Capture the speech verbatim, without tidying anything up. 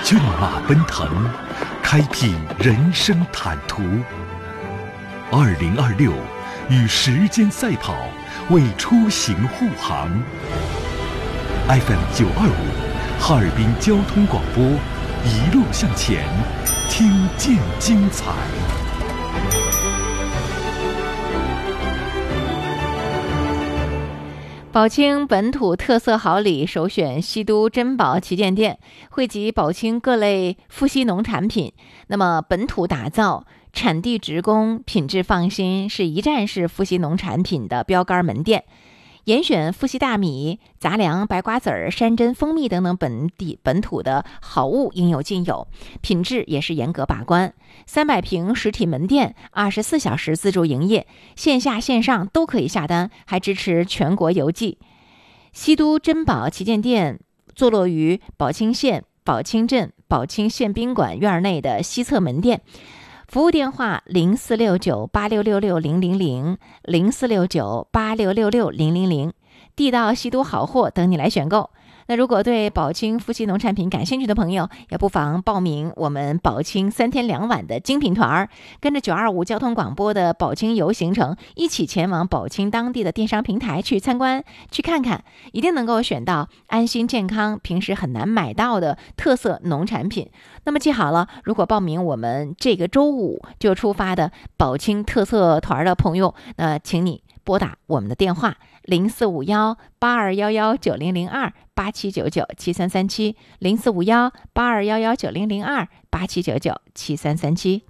骏马奔腾，开辟人生坦途。二零二六，与时间赛跑，为出行护航。F M 九二五，哈尔滨交通广播，一路向前，听见精彩。 宝清本土特色好礼首选西都珍宝旗舰店，汇集宝清各类富硒农产品，那么本土打造，产地直供，品质放心，是一站式富硒农产品的标杆门店。严选富硒大米、杂粮、白瓜子儿、山珍、蜂蜜等等本地本土的好物应有尽有，品质也是严格把关。三百平实体门店，二十四小时自助营业，线下线上都可以下单，还支持全国邮寄。西都珍宝旗舰店坐落于宝清县宝清镇宝清县宾馆院内的西侧门店。服务电话零四六九八六六六零零零零四六九八六六六零零零，地道西都好货等你来选购。那如果对宝清富硒农产品感兴趣的朋友，也不妨报名我们宝清三天两晚的精品团儿，跟着九二五交通广播的宝清游行程，一起前往宝清当地的电商平台去参观去看看，一定能够选到安心健康平时很难买到的特色农产品。那么记好了，如果报名我们这个周五就出发的宝清特色团的朋友，那请你拨打我们的电话零四五幺八二幺幺九零零二八七九九七三三七零四五幺八二幺幺九零零二八七九九七三三七。